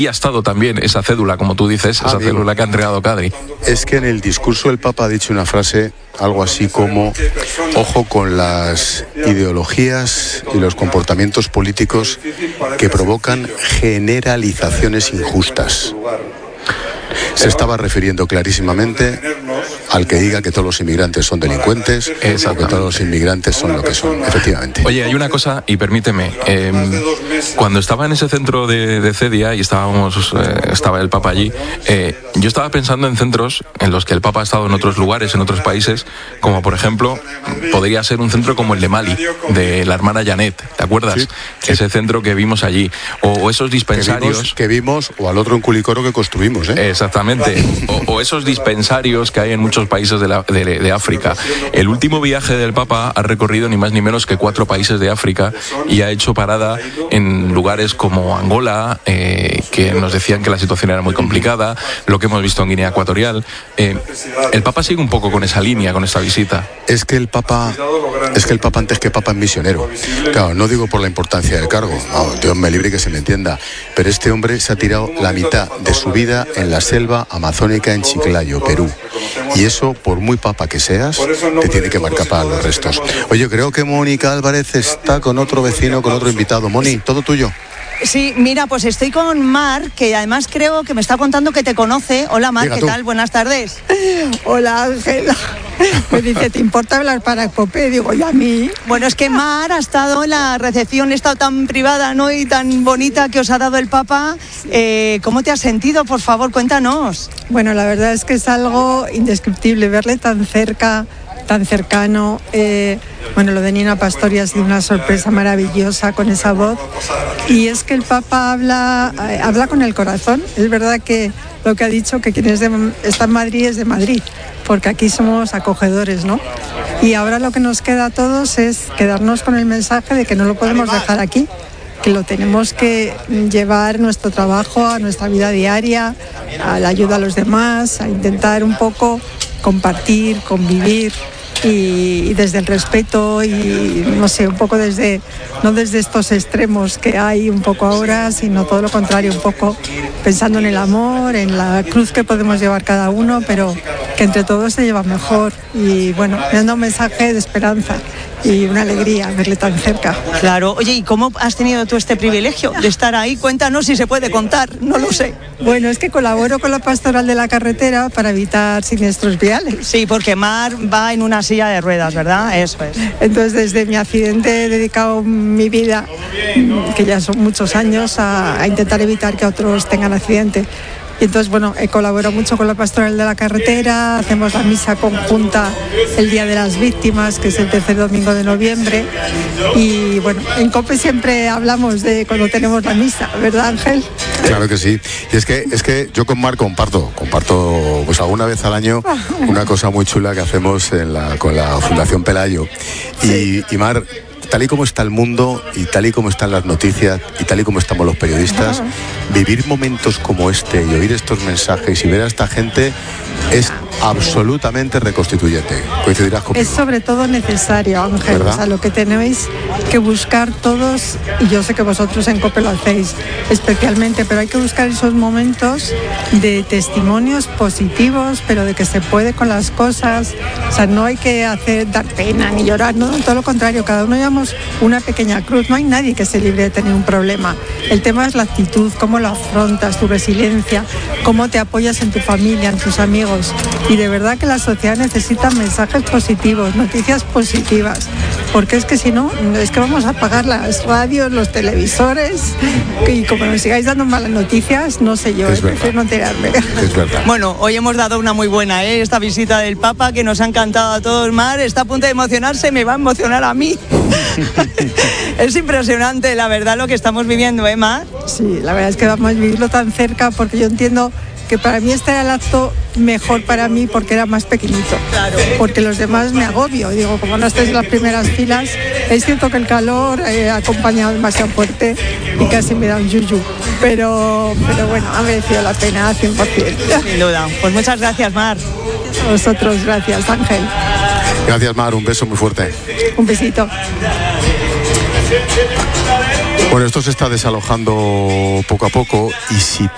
Y ha estado también esa cédula, como tú dices, esa cédula que ha entregado Kadri. Es que en el discurso el Papa ha dicho una frase, algo así como: ojo con las ideologías y los comportamientos políticos que provocan generalizaciones injustas. Se estaba refiriendo clarísimamente al que diga que todos los inmigrantes son delincuentes o que todos los inmigrantes son lo que son, efectivamente. Oye, hay una cosa, y permíteme, cuando estaba en ese centro de Cedia y estaba el Papa allí, yo estaba pensando en centros en los que el Papa ha estado en otros lugares, en otros países, como por ejemplo, podría ser un centro como el de Mali, de la hermana Janet, ¿te acuerdas? Sí. Ese centro que vimos allí, o esos dispensarios... Que vimos, o al otro en Culicoro que construimos, ¿eh? Exactamente, o esos dispensarios que hay en muchos países de África. El último viaje del Papa ha recorrido ni más ni menos que 4 países de África y ha hecho parada en lugares como Angola, que nos decían que la situación era muy complicada, lo que hemos visto en Guinea Ecuatorial. El Papa sigue un poco con esa línea, con esta visita. Es que el Papa antes que Papa es misionero. Claro, no digo por la importancia del cargo, no, Dios me libre que se me entienda, pero este hombre se ha tirado la mitad de su vida en la selva amazónica en Chiclayo, Perú. Y eso, por muy papa que seas, te tiene que marcar para los restos. Oye, creo que Mónica Álvarez está con otro vecino, con otro invitado. Moni, todo tuyo. Sí, mira, pues estoy con Mar, que además creo que me está contando que te conoce. Hola, Mar, ¿qué tal? Buenas tardes. Hola, Ángela. Me dice, ¿te importa hablar para Cope? Digo, ¿y a mí? Bueno, es que Mar ha estado en la recepción, ha estado tan privada, ¿no? Y tan bonita que os ha dado el Papa. ¿Cómo te has sentido? Por favor, cuéntanos. Bueno, la verdad es que es algo indescriptible verle tan cerca, tan cercano. Bueno, lo de Nina Pastori ha sido una sorpresa maravillosa con esa voz. Y es que el Papa habla con el corazón. Es verdad que lo que ha dicho, que quien está en Madrid es de Madrid, porque aquí somos acogedores, ¿no? Y ahora lo que nos queda a todos es quedarnos con el mensaje de que no lo podemos dejar aquí, que lo tenemos que llevar nuestro trabajo a nuestra vida diaria, a la ayuda a los demás, a intentar un poco compartir, convivir, y desde el respeto y no sé, un poco no desde estos extremos que hay un poco ahora, sino todo lo contrario, un poco pensando en el amor, en la cruz que podemos llevar cada uno, pero que entre todos se lleva mejor. Y bueno, me dando un mensaje de esperanza y una alegría verle tan cerca. Claro. Oye, ¿y cómo has tenido tú este privilegio de estar ahí? Cuéntanos si se puede contar, no lo sé. Bueno, es que colaboro con la Pastoral de la Carretera para evitar siniestros viales. Sí, porque Mar va en una silla de ruedas, ¿verdad? Eso es. Entonces, desde mi accidente he dedicado mi vida, que ya son muchos años, a intentar evitar que otros tengan accidente. Y entonces, bueno, he colaborado mucho con la Pastoral de la Carretera, hacemos la misa conjunta el Día de las Víctimas, que es el tercer domingo de noviembre. Y bueno, en COPE siempre hablamos de cuando tenemos la misa, ¿verdad, Ángel? Claro que sí. Y es que yo con Mar comparto pues alguna vez al año una cosa muy chula que hacemos con la Fundación Pelayo. Y Mar, tal y como está el mundo y tal y como están las noticias y tal y como estamos los periodistas, vivir momentos como este y oír estos mensajes y ver a esta gente es absolutamente reconstituyente. Coincidirás conmigo. Es sobre todo necesario, Ángel. ¿Verdad? O sea, lo que tenéis que buscar todos, y yo sé que vosotros en COPE lo hacéis especialmente, pero hay que buscar esos momentos de testimonios positivos, pero de que se puede con las cosas. O sea, no hay que dar pena ni llorar, no, todo lo contrario, cada uno llevamos una pequeña cruz. No hay nadie que se libre de tener un problema. El tema es la actitud, cómo lo afrontas, tu resiliencia, cómo te apoyas en tu familia, en tus amigos. Y de verdad que la sociedad necesita mensajes positivos, noticias positivas, porque es que si no, es que vamos a apagar las radios, los televisores, y como nos sigáis dando malas noticias, no sé yo, prefiero no enterarme. Es verdad. Bueno, hoy hemos dado una muy buena, esta visita del Papa, que nos ha encantado a todos. Mar está a punto de emocionarse, me va a emocionar a mí. Es impresionante, la verdad, lo que estamos viviendo, Mar. Sí, la verdad es que vamos a vivirlo tan cerca, porque yo entiendo que para mí este era el acto mejor para mí porque era más pequeñito. Claro. Porque los demás me agobio. Digo, como no estáis en las primeras filas, es cierto que el calor ha acompañado demasiado fuerte y casi me da un yuyu. Pero bueno, ha merecido la pena 100%. Sin duda. Pues muchas gracias, Mar. A vosotros, gracias, Ángel. Gracias, Mar, un beso muy fuerte. Un besito. Bueno, esto se está desalojando poco a poco y si